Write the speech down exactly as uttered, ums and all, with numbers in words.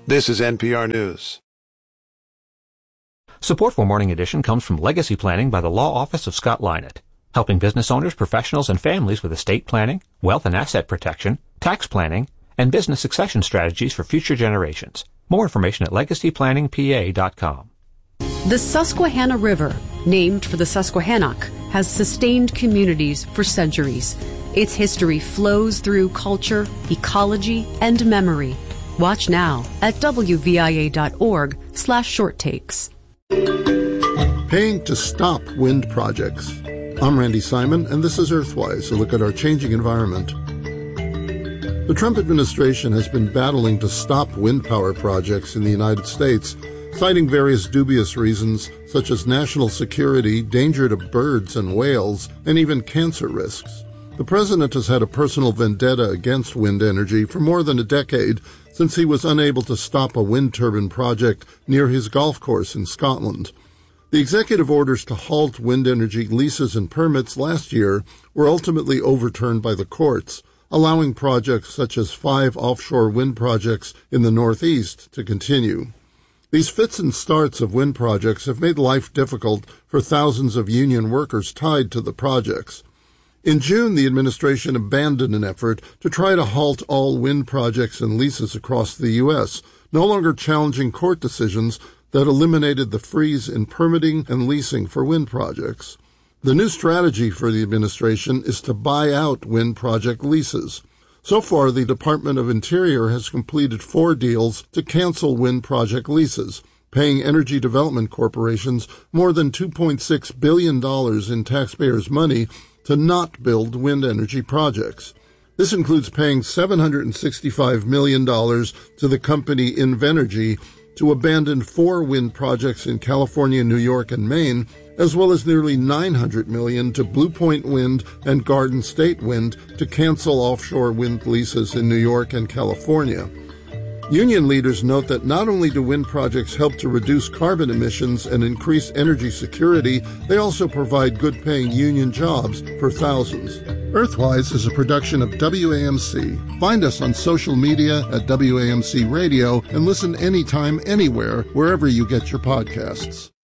This is N P R News. Support for Morning Edition comes from Legacy Planning by the Law Office of Scott Lynott, helping business owners, professionals, and families with estate planning, wealth and asset protection, tax planning, and business succession strategies for future generations. More information at legacy planning p a dot com. The Susquehanna River, named for the Susquehannock, has sustained communities for centuries. Its history flows through culture, ecology, and memory. Watch now at w v i a dot org slash short takes. Paying to stop wind projects. I'm Randy Simon, and this is Earthwise, a look at our changing environment. The Trump administration has been battling to stop wind power projects in the United States, citing various dubious reasons such as national security, danger to birds and whales, and even cancer risks. The president has had a personal vendetta against wind energy for more than a decade, since he was unable to stop a wind turbine project near his golf course in Scotland. The executive orders to halt wind energy leases and permits last year were ultimately overturned by the courts, allowing projects such as five offshore wind projects in the Northeast to continue. These fits and starts of wind projects have made life difficult for thousands of union workers tied to the projects. In June, the administration abandoned an effort to try to halt all wind projects and leases across the U S, no longer challenging court decisions that eliminated the freeze in permitting and leasing for wind projects. The new strategy for the administration is to buy out wind project leases. So far, the Department of Interior has completed four deals to cancel wind project leases, paying energy development corporations more than two point six billion dollars in taxpayers' money to not build wind energy projects. This includes paying seven hundred sixty-five million dollars to the company Invenergy to abandon four wind projects in California, New York, and Maine, as well as nearly nine hundred million dollars to Blue Point Wind and Garden State Wind to cancel offshore wind leases in New York and California. Union leaders note that not only do wind projects help to reduce carbon emissions and increase energy security, they also provide good-paying union jobs for thousands. Earthwise is a production of W A M C. Find us on social media at W A M C Radio and listen anytime, anywhere, wherever you get your podcasts.